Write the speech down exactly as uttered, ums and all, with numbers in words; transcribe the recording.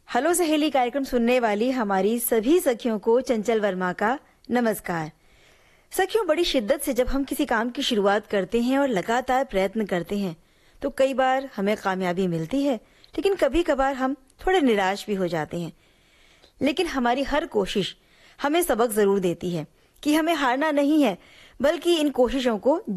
Hello सहेली कार्यक्रम सुनने वाली हमारी सभी सखियों को चंचल वर्मा का नमस्कार। सखियों, बड़ी शिद्दत से जब हम किसी काम की शुरुआत करते हैं और लगातार प्रयत्न करते हैं तो कई बार हमें कामयाबी मिलती है, लेकिन कभी कभार हम थोड़े निराश भी हो जाते हैं। लेकिन हमारी हर कोशिश हमें सबक जरूर देती है कि हमें हारना नहीं है, बल्कि इन कोशिशों को